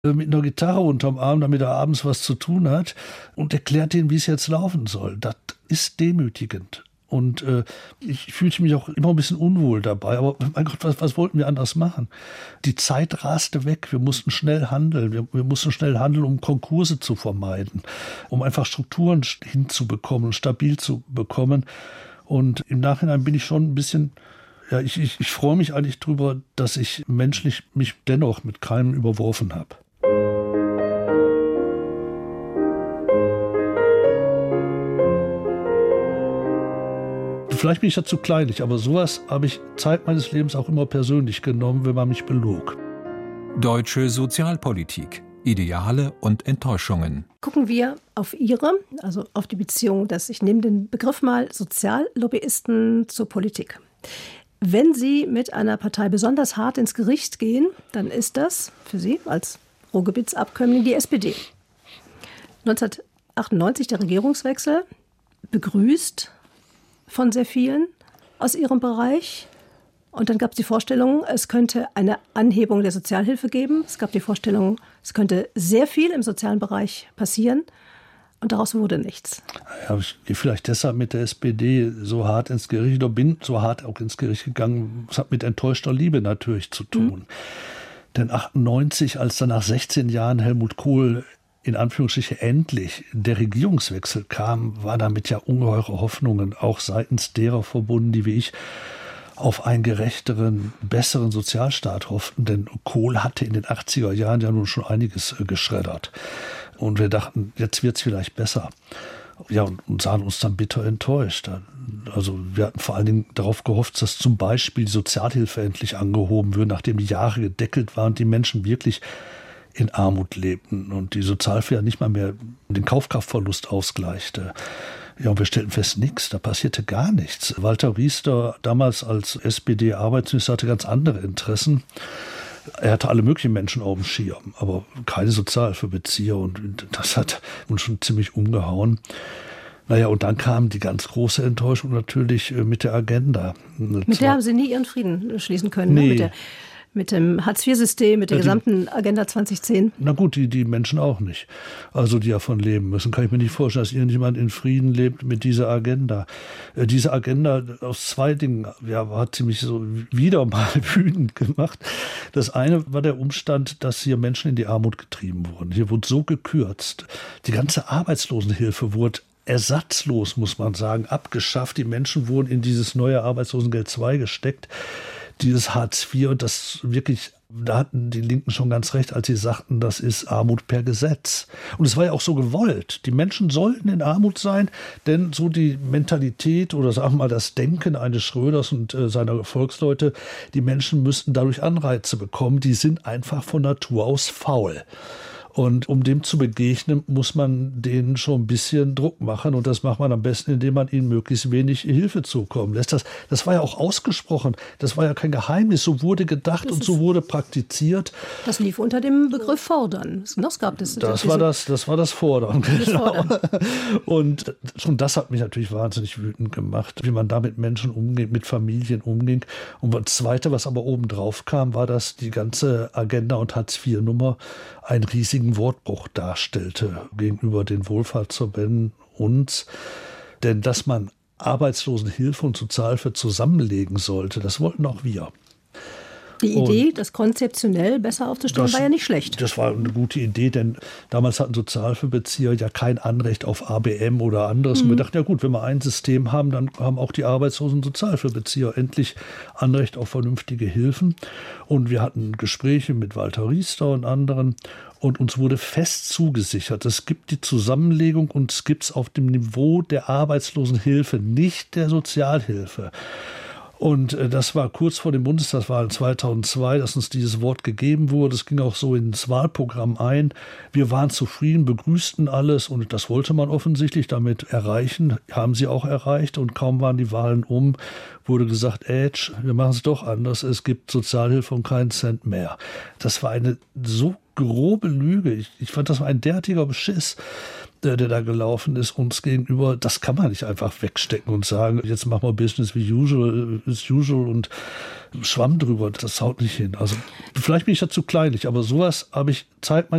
mit einer Gitarre unterm Arm, damit er abends was zu tun hat und erklärt denen, wie es jetzt laufen soll. Das ist demütigend. Und ich fühlte mich auch immer ein bisschen unwohl dabei. Aber mein Gott, was wollten wir anders machen? Die Zeit raste weg. Wir mussten schnell handeln. Wir mussten schnell handeln, um Konkurse zu vermeiden, um einfach Strukturen hinzubekommen, stabil zu bekommen. Und im Nachhinein bin ich schon ein bisschen, ja, ich freue mich eigentlich drüber, dass ich menschlich mich dennoch mit keinem überworfen habe. Vielleicht bin ich ja zu kleinlich, aber sowas habe ich Zeit meines Lebens auch immer persönlich genommen, wenn man mich belog. Deutsche Sozialpolitik. Ideale und Enttäuschungen. Gucken wir auf Ihre, also auf die Beziehung, ich nehme den Begriff mal Soziallobbyisten zur Politik. Wenn Sie mit einer Partei besonders hart ins Gericht gehen, dann ist das für Sie als Ruhrgebietsabkömmling die SPD. 1998 der Regierungswechsel, begrüßt von sehr vielen aus Ihrem Bereich. Und dann gab es die Vorstellung, es könnte eine Anhebung der Sozialhilfe geben. Es gab die Vorstellung, es könnte sehr viel im sozialen Bereich passieren. Und daraus wurde nichts. Ja, ich gehe vielleicht deshalb mit der SPD so hart ins Gericht oder bin so hart auch ins Gericht gegangen. Das hat mit enttäuschter Liebe natürlich zu tun. Denn 98, als dann nach 16 Jahren Helmut Kohl in Anführungsstrichen endlich der Regierungswechsel kam, war damit ja ungeheure Hoffnungen auch seitens derer verbunden, die wie ich auf einen gerechteren, besseren Sozialstaat hofften. Denn Kohl hatte in den 80er Jahren ja nun schon einiges geschreddert. Und wir dachten, jetzt wird es vielleicht besser. Ja, und sahen uns dann bitter enttäuscht. Also wir hatten vor allen Dingen darauf gehofft, dass zum Beispiel die Sozialhilfe endlich angehoben wird, nachdem die Jahre gedeckelt waren, die Menschen wirklich in Armut lebten und die Sozialhilfe ja nicht mal mehr den Kaufkraftverlust ausgleichte. Ja, und wir stellten fest, nichts, da passierte gar nichts. Walter Riester, damals als SPD-Arbeitsminister, hatte ganz andere Interessen. Er hatte alle möglichen Menschen auf dem Schirm, aber keine Sozialhilfebezieher und das hat uns schon ziemlich umgehauen. Naja, und dann kam die ganz große Enttäuschung natürlich mit der Agenda. Mit der haben Sie nie Ihren Frieden schließen können, nee. Ne? Mit dem Hartz-IV-System, mit der gesamten Agenda 2010? Na gut, die Menschen auch nicht. Also die davon leben müssen. Kann ich mir nicht vorstellen, dass irgendjemand in Frieden lebt mit dieser Agenda. Diese Agenda aus zwei Dingen hat ziemlich so wieder mal wütend gemacht. Das eine war der Umstand, dass hier Menschen in die Armut getrieben wurden. Hier wurde so gekürzt. Die ganze Arbeitslosenhilfe wurde ersatzlos, muss man sagen, abgeschafft. Die Menschen wurden in dieses neue Arbeitslosengeld II gesteckt. Dieses Hartz IV, und das wirklich, da hatten die Linken schon ganz recht, als sie sagten, das ist Armut per Gesetz. Und es war ja auch so gewollt. Die Menschen sollten in Armut sein, denn so die Mentalität oder sagen wir mal das Denken eines Schröders und seiner Volksleute, die Menschen müssten dadurch Anreize bekommen, die sind einfach von Natur aus faul. Und um dem zu begegnen, muss man denen schon ein bisschen Druck machen. Und das macht man am besten, indem man ihnen möglichst wenig Hilfe zukommen lässt. Das war ja auch ausgesprochen. Das war ja kein Geheimnis. So wurde gedacht und so wurde praktiziert. Das lief unter dem Begriff Fordern. Das gab es. Das war das Fordern. Genau. Und schon das hat mich natürlich wahnsinnig wütend gemacht, wie man da mit Menschen umgeht, mit Familien umging. Und das Zweite, was aber obendrauf kam, war, dass die ganze Agenda- und Hartz-IV-Nummer einen riesigen Wortbruch darstellte gegenüber den Wohlfahrtsverbänden uns. Denn dass man Arbeitslosenhilfe und Sozialhilfe zusammenlegen sollte, das wollten auch wir. Die Idee, das konzeptionell besser aufzustellen, war ja nicht schlecht. Das war eine gute Idee, denn damals hatten Sozialhilfebezieher ja kein Anrecht auf ABM oder anderes. Und wir dachten, ja gut, wenn wir ein System haben, dann haben auch die Arbeitslosen Sozialhilfebezieher endlich Anrecht auf vernünftige Hilfen. Und wir hatten Gespräche mit Walter Riester und anderen. Und uns wurde fest zugesichert, es gibt die Zusammenlegung und es gibt es auf dem Niveau der Arbeitslosenhilfe, nicht der Sozialhilfe. Und das war kurz vor den Bundestagswahlen 2002, dass uns dieses Wort gegeben wurde. Es ging auch so ins Wahlprogramm ein. Wir waren zufrieden, begrüßten alles und das wollte man offensichtlich damit erreichen. Haben sie auch erreicht und kaum waren die Wahlen um, wurde gesagt, wir machen es doch anders. Es gibt Sozialhilfe und keinen Cent mehr. Das war eine so grobe Lüge. Ich fand, das war ein derartiger Beschiss. der da gelaufen ist, uns gegenüber, das kann man nicht einfach wegstecken und sagen, jetzt machen wir Business as usual und Schwamm drüber, das haut nicht hin. Also vielleicht bin ich ja zu kleinlich, aber sowas habe ich Zeit